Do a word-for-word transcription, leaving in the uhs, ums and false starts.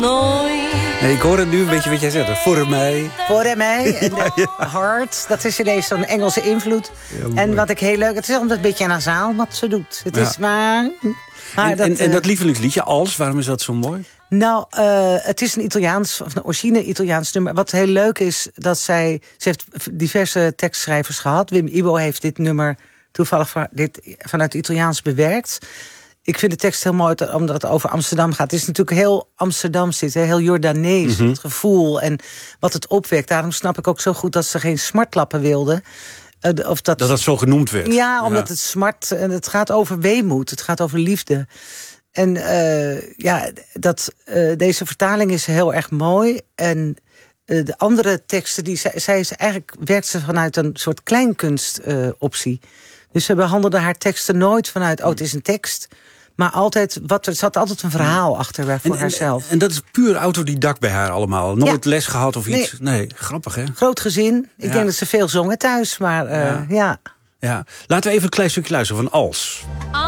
Nee, ik hoor het nu, weet je wat jij zegt? Voor mij. Voor mij. En Ja, ja. Hard. Dat is ineens zo'n Engelse invloed. Ja, en wat ik heel leuk... Het is omdat een beetje nasaal wat ze doet. Het Ja. is maar... maar En, dat, en, en eh, dat lievelingsliedje, Als, waarom is dat zo mooi? Nou, uh, het is een Italiaans, of een origine Italiaans nummer. Wat heel leuk is, dat zij... Ze heeft diverse tekstschrijvers gehad. Wim Ibo heeft dit nummer toevallig van, dit, vanuit het Italiaans bewerkt. Ik vind de tekst heel mooi, omdat het over Amsterdam gaat. Het is natuurlijk heel Amsterdams dit, heel Jordanees, Mm-hmm. het gevoel en wat het opwekt. Daarom snap ik ook zo goed dat ze geen smartlappen wilden. Uh, of dat, Dat dat zo genoemd werd. Ja, omdat het smart... En het gaat over weemoed, het gaat over liefde. En uh, ja, dat, uh, deze vertaling is heel erg mooi. En uh, de andere teksten, die zij, zij is eigenlijk werkt ze vanuit een soort kleinkunstoptie. Uh, dus ze behandelde haar teksten nooit vanuit, oh, het is een tekst. Maar altijd, wat, er zat altijd een verhaal achter voor en, en, haarzelf. En dat is puur autodidact bij haar allemaal. Nooit Ja. les gehad of iets. Nee. Nee, grappig hè? Groot gezin. Ik Ja. denk dat ze veel zongen thuis, maar uh, Ja. ja. Ja. Laten we even een klein stukje luisteren van Als.